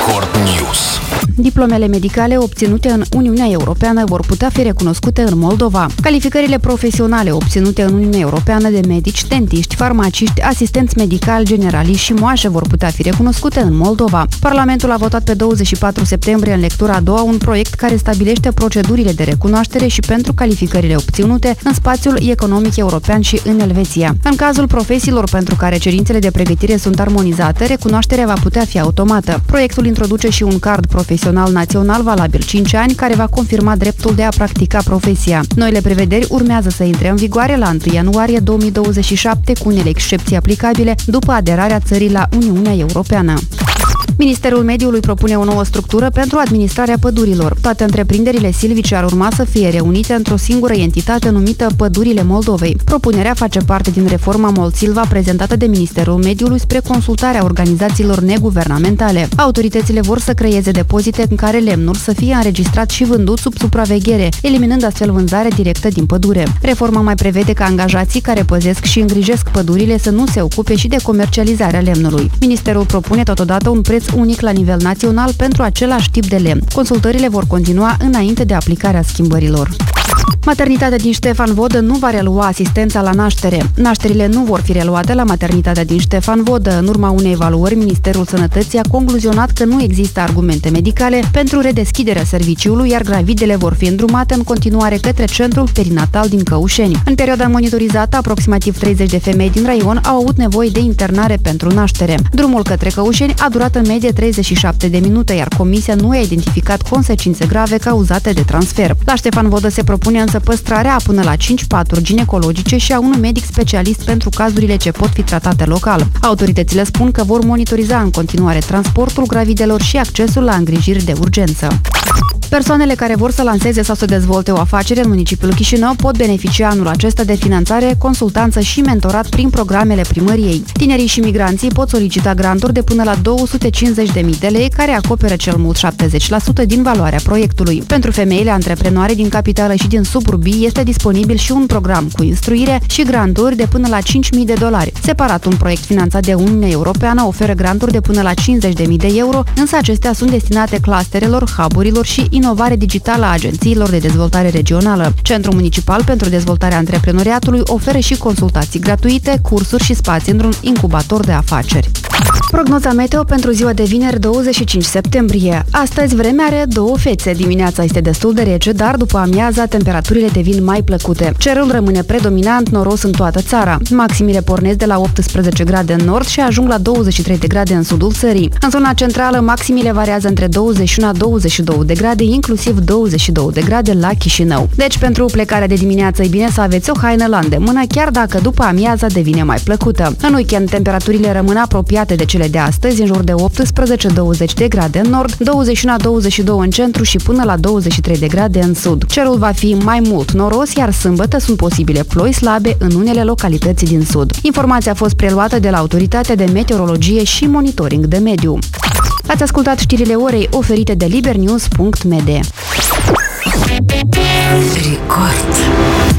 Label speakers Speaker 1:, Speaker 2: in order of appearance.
Speaker 1: Record News.
Speaker 2: Diplomele medicale obținute în Uniunea Europeană vor putea fi recunoscute în Moldova. Calificările profesionale obținute în Uniunea Europeană de medici, dentiști, farmaciști, asistenți medicali, generaliști și moașe vor putea fi recunoscute în Moldova. Parlamentul a votat pe 24 septembrie în lectura a doua un proiect care stabilește procedurile de recunoaștere și pentru calificările obținute în spațiul economic european și în Elveția. În cazul profesiilor pentru care cerințele de pregătire sunt armonizate, recunoașterea va putea fi automată. Proiectul introduce și un card profesional național valabil 5 ani, care va confirma dreptul de a practica profesia. Noile prevederi urmează să intre în vigoare la 1 ianuarie 2027, cu unele excepții aplicabile după aderarea țării la Uniunea Europeană. Ministerul Mediului propune o nouă structură pentru administrarea pădurilor. Toate întreprinderile silvice ar urma să fie reunite într-o singură entitate numită Pădurile Moldovei. Propunerea face parte din reforma Moldsilva prezentată de Ministerul Mediului spre consultarea organizațiilor neguvernamentale. Autoritățile vor să creeze depozite în care lemnul să fie înregistrat și vândut sub supraveghere, eliminând astfel vânzarea directă din pădure. Reforma mai prevede ca angajații care păzesc și îngrijesc pădurile să nu se ocupe și de comercializarea lemnului. Ministerul propune totodată un preț unic la nivel național pentru același tip de lemn. Consultările vor continua înainte de aplicarea schimbărilor. Maternitatea din Ștefan Vodă nu va relua asistența la naștere. Nașterile nu vor fi reluate la maternitatea din Ștefan Vodă. În urma unei evaluări, Ministerul Sănătății a concluzionat că nu există argumente medicale pentru redeschiderea serviciului, iar gravidele vor fi îndrumate în continuare către centrul perinatal din Căușeni. În perioada monitorizată, aproximativ 30 de femei din raion au avut nevoie de internare pentru naștere. Drumul către Căușeni a durat în medie 37 de minute, iar comisia nu a identificat consecințe grave cauzate de transfer. La Ștefan Vodă se propune însă păstrarea a până la 5 paturi ginecologice și a unui medic specialist pentru cazurile ce pot fi tratate local. Autoritățile spun că vor monitoriza în continuare transportul gravidelor și accesul la îngrijiri de urgență. Persoanele care vor să lanseze sau să dezvolte o afacere în municipiul Chișinău pot beneficia anul acesta de finanțare, consultanță și mentorat prin programele primăriei. Tinerii și migranții pot solicita granturi de până la 250.000 de lei, care acoperă cel mult 70% din valoarea proiectului. Pentru femeile antreprenoare din capitală și din suburbii este disponibil și un program cu instruire și granturi de până la $5.000. Separat, un proiect finanțat de Uniunea Europeană oferă granturi de până la 50.000 de euro, însă acestea sunt destinate clusterelor, hub-urilor și inovare digitală a agențiilor de dezvoltare regională. Centrul Municipal pentru Dezvoltarea Antreprenoriatului oferă și consultații gratuite, cursuri și spații într-un incubator de afaceri. Prognoza meteo pentru ziua de vineri 25 septembrie. Astăzi vremea are două fețe. Dimineața este destul de rece, dar după amiaza temperaturile devin mai plăcute. Cerul rămâne predominant noros în toată țara. Maximile pornesc de la 18 grade în nord și ajung la 23 de grade în sudul țării. În zona centrală, maximile variază între 21-22 de grade, inclusiv 22 de grade la Chișinău. Deci, pentru plecarea de dimineață e bine să aveți o haină la îndemână, chiar dacă după amiaza devine mai plăcută. În weekend, temperaturile rămân apropiate de cele de astăzi, în jur de 18-20 de grade în nord, 21-22 în centru și până la 23 de grade în sud. Cerul va fi mai mult noros, iar sâmbătă sunt posibile ploi slabe în unele localități din sud. Informația a fost preluată de la Autoritatea de Meteorologie și Monitoring de Mediu. Ați ascultat știrile orei oferite de libernews.md.